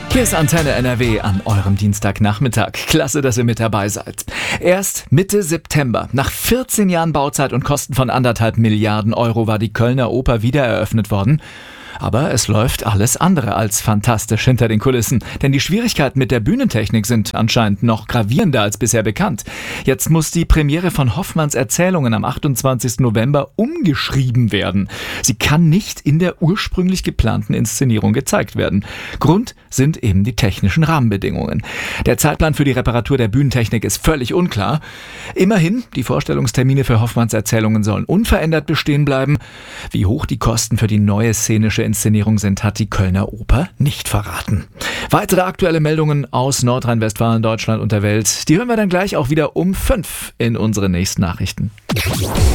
Hier ist Antenne NRW an eurem Dienstagnachmittag. Klasse, dass ihr mit dabei seid. Erst Mitte September, nach 14 Jahren Bauzeit und Kosten von 1,5 Milliarden Euro, war die Kölner Oper wieder eröffnet worden. Aber es läuft alles andere als fantastisch hinter den Kulissen. Denn die Schwierigkeiten mit der Bühnentechnik sind anscheinend noch gravierender als bisher bekannt. Jetzt muss die Premiere von Hoffmanns Erzählungen am 28. November umgeschrieben werden. Sie kann nicht in der ursprünglich geplanten Inszenierung gezeigt werden. Grund sind eben die technischen Rahmenbedingungen. Der Zeitplan für die Reparatur der Bühnentechnik ist völlig unklar. Immerhin, die Vorstellungstermine für Hoffmanns Erzählungen sollen unverändert bestehen bleiben. Wie hoch die Kosten für die neue szenische Inszenierung sind, hat die Kölner Oper nicht verraten. Weitere aktuelle Meldungen aus Nordrhein-Westfalen, Deutschland und der Welt, die hören wir dann gleich auch wieder um 5 in unseren nächsten Nachrichten.